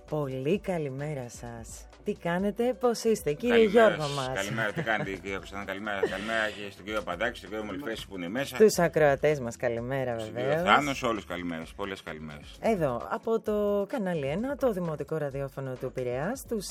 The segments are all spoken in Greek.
Πολύ καλημέρα σας. Τι κάνετε, πώς είστε, κύριε Γιώργο μας? Καλημέρα, τι κάνετε, κύριε Κωνσταντίνα? Καλημέρα και στον κύριο Παντάκη, στον κύριο Μολυφέση που είναι μέσα. Τους ακροατές μας, καλημέρα βεβαίως. Στον κύριο Θάνος, όλους καλημέρες, πολλές καλημέρες. Εδώ, από το κανάλι 1, το δημοτικό ραδιόφωνο του Πειραιάς, τους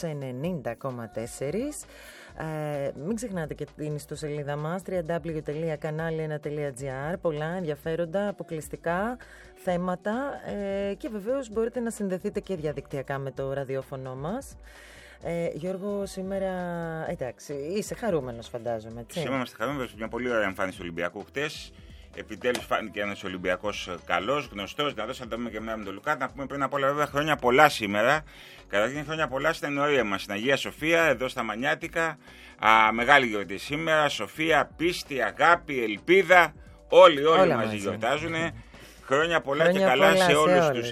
90,4. Μην ξεχνάτε και την ιστοσελίδα μας www.kanali1.gr. Πολλά ενδιαφέροντα, αποκλειστικά θέματα και βεβαίως μπορείτε να συνδεθείτε και διαδικτυακά με το ραδιόφωνο μας. Γιώργο, σήμερα εντάξει, είσαι χαρούμενος φαντάζομαι, έτσι? Σήμερα είμαστε χαρούμενοι, μια πολύ ωραία εμφάνιση του Ολυμπιακού χτες. Επιτέλους φάνηκε ένας Ολυμπιακός καλός, γνωστός, δυνατός, θα το πούμε και με τον Λουκά. Να πούμε πριν απ' όλα, βέβαια, χρόνια πολλά σήμερα. Καταρχήν, χρόνια πολλά στην ενορία μας, στην Αγία Σοφία, εδώ στα Μανιάτικα. Μεγάλη γιορτή σήμερα. Σοφία, πίστη, αγάπη, ελπίδα. Όλοι μαζί γιορτάζουν. Χρόνια πολλά και καλά σε όλους τους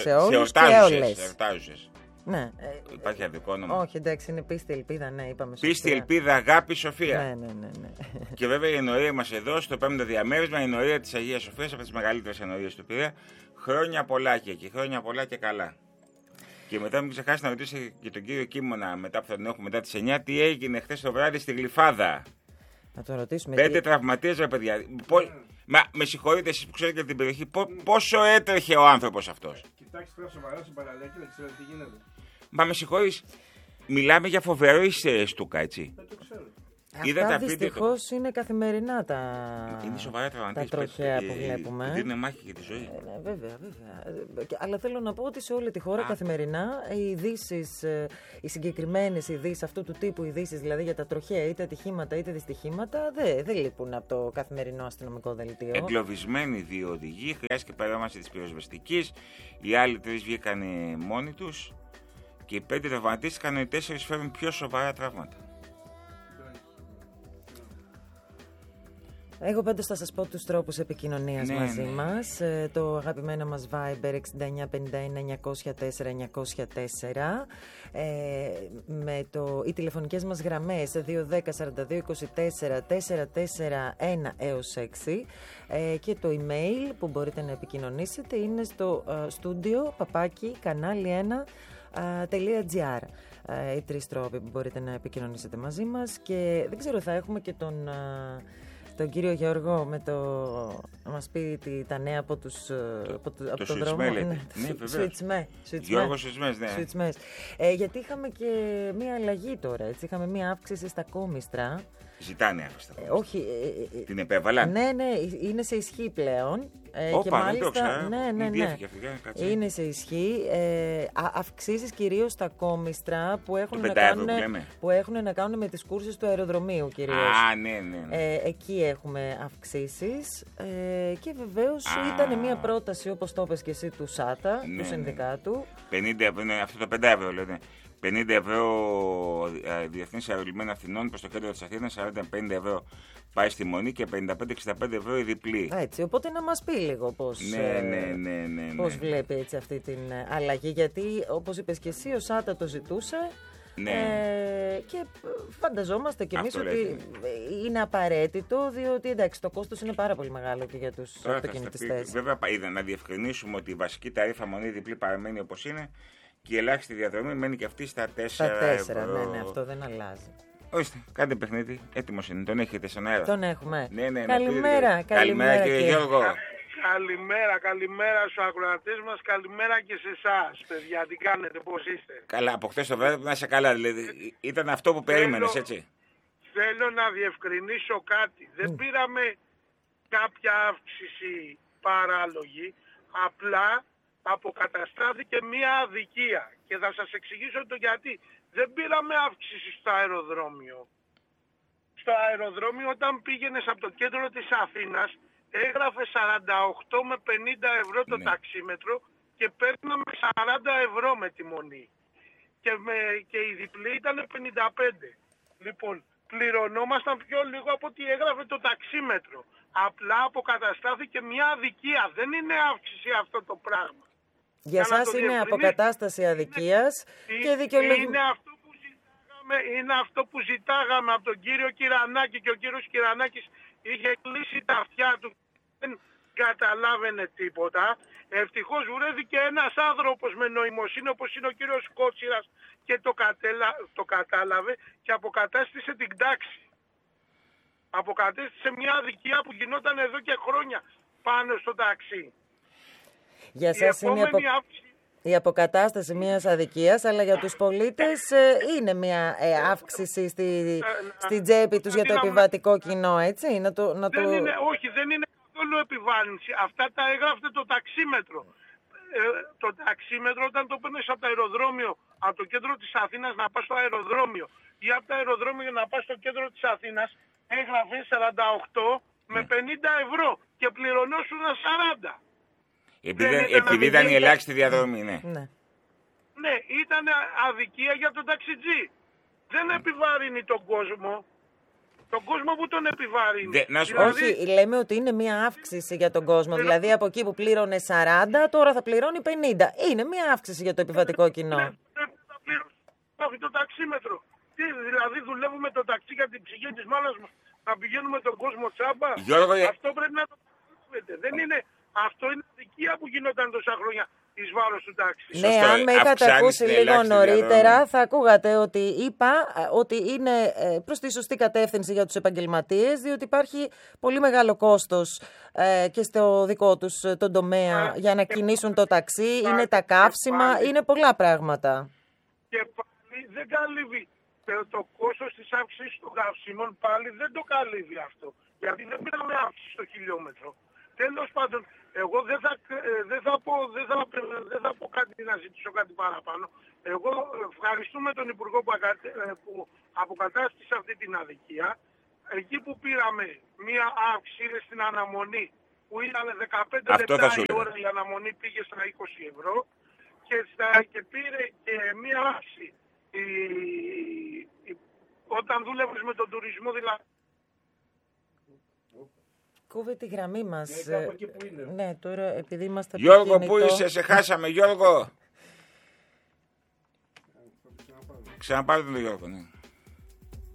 εορτάζουσες. Ναι. Υπάρχει αδικό όνομα? Όχι, εντάξει, είναι πίστη, ελπίδα, ναι, είπαμε. Πίστη, ελπίδα, αγάπη, Σοφία. Ναι. Και βέβαια η ενορία μας εδώ, στο 5ο διαμέρισμα, η ενορία της Αγίας Σοφίας, από τις μεγαλύτερες ενορίες του Πειραιά. Χρόνια πολλά και χρόνια πολλά και καλά. Και μετά μην ξεχάσετε να ρωτήσετε και τον κύριο Κίμωνα, μετά που θα τον έχουμε μετά τις 9, τι έγινε χθες το βράδυ στη Γλυφάδα. Να τον ρωτήσουμε. 5 τραυματίες, ρε παιδιά. Μα με συγχωρείτε εσείς που ξέρετε την περιοχή, πόσο έτρεχε ο άνθρωπος αυτός? Κοιτάξτε τώρα σοβαρά στην παραλία και δεν ξέρω τι γίνεται. Μα με συγχωρείς, μιλάμε για φοβερό στούκα, έτσι. Δεν το ξέρω. Αυτά δυστυχώς είναι καθημερινά είναι σοβαρά τα τροχαία που βλέπουμε. Είναι μάχη για τη ζωή. Βέβαια. Αλλά θέλω να πω ότι σε όλη τη χώρα καθημερινά οι ειδήσεις, οι συγκεκριμένες ειδήσεις, αυτού του τύπου ειδήσεις, δηλαδή για τα τροχαία, είτε ατυχήματα είτε δυστυχήματα, δεν λείπουν από το καθημερινό αστυνομικό δελτίο. Εγκλωβισμένοι 2 οδηγοί, χρειάστηκε παρέμβαση της πυροσβεστικής, οι άλλοι 3 βγήκαν μόνοι τους και οι 5 τραυματίστηκαν, οι 4 φέρουν πιο σοβαρά τραύματα. Εγώ πάντως θα σας πω τους τρόπους επικοινωνίας μαζί μας. Το αγαπημένο μας Viber 6951-904-904. Οι τηλεφωνικές μας γραμμές 210-4224-441 έως 6. Και το email που μπορείτε να επικοινωνήσετε είναι στο studio @kanali1.gr. Οι 3 τρόποι που μπορείτε να επικοινωνήσετε μαζί μας. Και δεν ξέρω, θα έχουμε και τον κύριο Γιώργο να μας πει τα νέα από το δρόμο. Γιώργο Σουιτσμές, ναι. Γιατί είχαμε και μία αλλαγή τώρα, έτσι. Είχαμε μία αύξηση στα κόμιστρα. Ζητάνε αύξηση. Όχι. Την επέβαλαν. Ναι, είναι σε ισχύ πλέον. Και μάλιστα. Ναι. Είναι σε ισχύ. Αυξήσεις κυρίως στα κόμιστρα που έχουν να κάνουν με τις κούρσεις του αεροδρομίου κυρίως. Ναι. Εκεί έχουμε αυξήσεις. Και βεβαίως ήταν μια πρόταση, όπως το είπες και εσύ, του ΣΑΤΑ, του συνδικάτου. 50 ευρώ, αυτό το 5 ευρώ λέτε. 50 ευρώ διεθνής αερολιμένα Αθηνών προς το κέντρο της Αθήνας, 40-50 ευρώ πάει στη Μονή και 55-65 ευρώ η διπλή. Έτσι, οπότε να μας πει λίγο πώς βλέπει έτσι αυτή την αλλαγή, γιατί όπως είπες και εσύ, ο ΣΑΤΑ το ζητούσε. Και φανταζόμαστε κι εμείς ότι είναι απαραίτητο, διότι εντάξει, το κόστος είναι πάρα πολύ μεγάλο και για τους αυτοκινητιστές. Βέβαια, να διευκρινίσουμε ότι η βασική ταρήφα Μονή διπλή παραμένει όπως είναι και η ελάχιστη διαδρομή μένει και αυτή στα 4 ευρώ. Ναι, αυτό δεν αλλάζει. Ορίστε, κάντε παιχνίδι, έτοιμος είναι, τον έχετε στον αέρα. Τον έχουμε. Ναι. Καλημέρα κύριε Γιώργο. Καλημέρα στους ακροατές μας, καλημέρα και σε εσάς, παιδιά, τι κάνετε, πώς είστε? Καλά, από χθες το βράδυ να είσαι καλά, δηλαδή ήταν αυτό που περίμενες, έτσι? Θέλω να διευκρινίσω κάτι, δεν πήραμε κάποια αύξηση παράλογη, απλά αποκαταστάθηκε μία αδικία και θα σας εξηγήσω το γιατί. Δεν πήραμε αύξηση στο αεροδρόμιο. Στο αεροδρόμιο όταν πήγαινες από το κέντρο της Αθήνας έγραφε 48 με 50 ευρώ το ταξίμετρο και παίρναμε 40 ευρώ με τη Μονή. Και η διπλή ήταν 55. Λοιπόν, πληρωνόμασταν πιο λίγο από ό,τι έγραφε το ταξίμετρο. Απλά αποκαταστάθηκε μια αδικία. Δεν είναι αύξηση αυτό το πράγμα. Για σας είναι αποκατάσταση αδικίας και δικαιολογία. Είναι αυτό που ζητάγαμε από τον κύριο Κυρανάκη, και ο κύριος Κυρανάκης είχε κλείσει τα αυτιά του. καταλάβαινε τίποτα. Ευτυχώς βρέθηκε ένας άνθρωπος με νοημοσύνη όπως είναι ο κύριος Κότσιρας και το κατάλαβε και αποκατάστησε την τάξη. Αποκατέστησε μια αδικία που γινόταν εδώ και χρόνια πάνω στο ταξί. Για σας είναι η αποκατάσταση μιας αδικίας, αλλά για τους πολίτες είναι μια αύξηση στη τσέπη τους για το επιβατικό κοινό, έτσι. Όχι, δεν είναι καθόλου επιβάρυνση. Αυτά τα έγραφε το ταξίμετρο. Το ταξίμετρο όταν το παίρνεις από το αεροδρόμιο, από το κέντρο της Αθήνας να πας στο αεροδρόμιο ή από το αεροδρόμιο να πας στο κέντρο της Αθήνας, έγραφε 48 με 50 ευρώ και πληρωνόσουν 40. Επειδή ήταν η ελάχιστη διαδρομή, ναι. Ναι, ήταν αδικία για τον ταξιτζή. Δεν επιβαρύνει τον κόσμο. Τον κόσμο που τον επιβαρύνει. Όχι, λέμε ότι είναι μια αύξηση για τον κόσμο. Δηλαδή από εκεί που πλήρωνε 40, τώρα θα πληρώνει 50. Είναι μια αύξηση για το επιβατικό κοινό. Θα πληρώνει το ταξίμετρο. Δηλαδή δουλεύουμε το ταξί για την ψυχή της μάνας μας. Να πηγαίνουμε τον κόσμο τσάμπα. Αυτό πρέπει να το καταλάβετε. Δεν είναι... Αυτό είναι αδικία που γινόταν τόσα χρόνια εις βάρος του τάξη. Ναι, αν με είχατε ακούσει λίγο νωρίτερα, θα ακούγατε ότι είπα ότι είναι προς τη σωστή κατεύθυνση για τους επαγγελματίες, διότι υπάρχει πολύ μεγάλο κόστος και στο δικό τους τον τομέα για να κινήσουν το ταξί, είναι τα καύσιμα, είναι πολλά πράγματα. Και πάλι δεν καλύβει το κόστος της αύξησης των καυσίμων, πάλι δεν το καλύβει αυτό. Γιατί δεν πήραμε αύξηση στο χιλιόμετρο. Τέλος πάντων, εγώ δεν θα πω κάτι να ζητήσω κάτι παραπάνω. Εγώ ευχαριστούμε τον Υπουργό που αποκατάστησε αυτή την αδικία. Εκεί που πήραμε μία αύξηση στην αναμονή που ήταν 15 λεπτά η ώρα, η αναμονή πήγε στα 20 ευρώ και πήρε και μία αύξηση όταν δούλευες με τον τουρισμό δηλαδή. Κόβει τη γραμμή μας. Ναι, τώρα επειδή είμαστε... Γιώργο, πού είσαι, σε χάσαμε, Γιώργο. Ξαναπάρτε τον Γιώργο, ναι.